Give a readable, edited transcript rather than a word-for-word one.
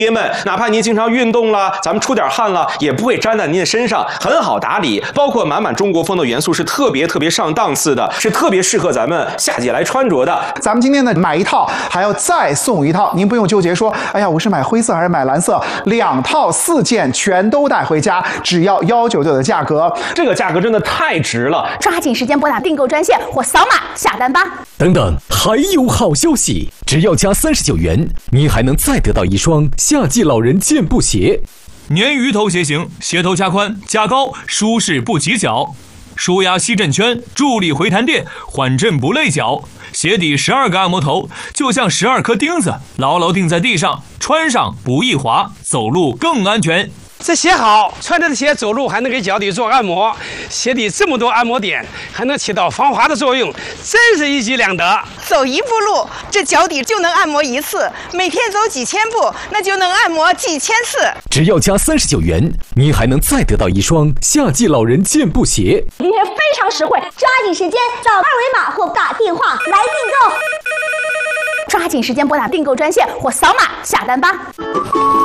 爹们，哪怕您经常运动了，咱们出点汗了，也不会粘在您的身上，很好打理。包括满满中国风的元素是特别上档次的，是特别适合咱们夏季来穿着的。 咱们今天呢买一套还要再送一套，您不用纠结说，哎呀，我是买灰色还是买蓝色，2套4件全都带回家，只要199的价格， 这个价格真的太值了！ 抓紧时间拨打订购专线或扫码下单吧。 等等，还有好消息！只要加39元，您还能再得到一双夏季老人健步鞋。 鲶鱼头鞋型，鞋头加宽加高，舒适不挤脚，舒压吸震圈，助力回弹垫，缓震不累脚。鞋底12个按摩头，就像12颗钉子，牢牢钉在地上，穿上不易滑，走路更安全。 这鞋好，穿着的鞋走路还能给脚底做按摩，鞋底这么多按摩点，还能起到防滑的作用，真是一举两得。 走一步路，这脚底就能按摩1次；每天走几千步，那就能按摩几千次。 只要加39元，您还能再得到一双夏季老人健步鞋。 今天非常实惠， 抓紧时间扫2维码或打电话来订购。 抓紧时间拨打订购专线或扫码下单吧。